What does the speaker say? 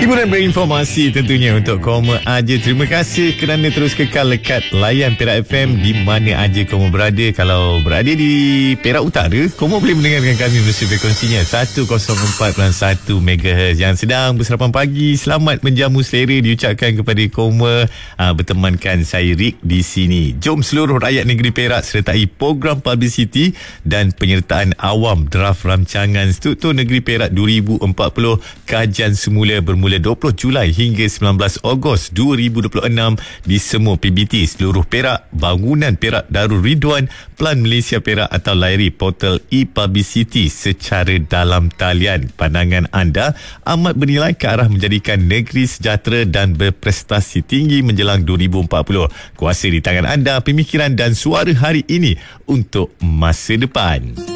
Hiburan berinformasi tentunya untuk Koma aja. Terima kasih kerana terus kekal lekat layan Perak FM di mana aja Koma berada. Kalau berada di Perak Utara, Koma boleh mendengarkan kami melalui frekuensinya 104.1 MHz. Yang sedang bersarapan pagi, selamat menjamu selera diucapkan kepada Koma. Bertemankan saya Rick di sini. Jom seluruh rakyat negeri Perak sertai program publicity dan penyertaan awam draft rancangan Struktur Negeri Perak 2040 kajian semula bermula 20 Julai hingga 19 Ogos 2026 di semua PBT seluruh Perak, Bangunan Perak Darul Ridwan, Pelan Malaysia Perak atau layari portal e-publicity secara dalam talian. Pandangan anda amat bernilai ke arah menjadikan negeri sejahtera dan berprestasi tinggi menjelang 2040. Kuasa di tangan anda, pemikiran dan suara hari ini untuk masa depan.